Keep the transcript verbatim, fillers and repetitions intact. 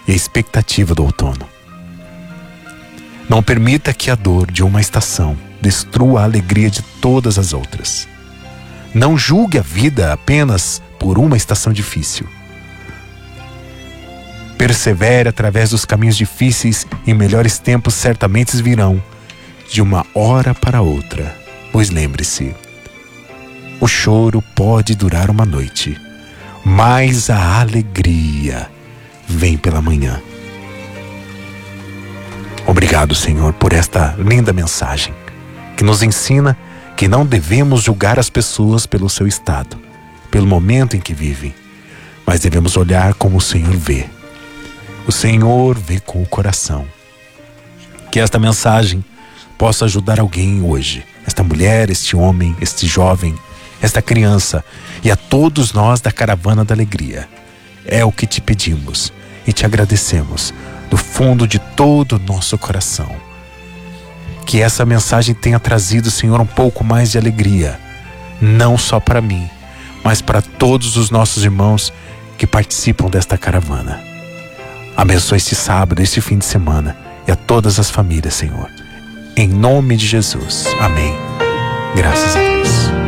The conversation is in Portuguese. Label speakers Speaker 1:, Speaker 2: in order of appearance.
Speaker 1: e a expectativa do outono. Não permita que a dor de uma estação destrua a alegria de todas as outras. Não julgue a vida apenas por uma estação difícil. Persevere através dos caminhos difíceis e melhores tempos certamente virão de uma hora para outra. Pois lembre-se, o choro pode durar uma noite, mas a alegria vem pela manhã. Obrigado, Senhor, por esta linda mensagem que nos ensina que não devemos julgar as pessoas pelo seu estado, pelo momento em que vivem, mas devemos olhar como o Senhor vê. O Senhor vê com o coração. Que esta mensagem possa ajudar alguém hoje, esta mulher, este homem, este jovem, esta criança e a todos nós da Caravana da Alegria. É o que te pedimos e te agradecemos do fundo de todo o nosso coração. Que essa mensagem tenha trazido, Senhor, um pouco mais de alegria, não só para mim, mas para todos os nossos irmãos que participam desta caravana. Abençoe este sábado, este fim de semana e a todas as famílias, Senhor. Em nome de Jesus. Amém. Graças a Deus.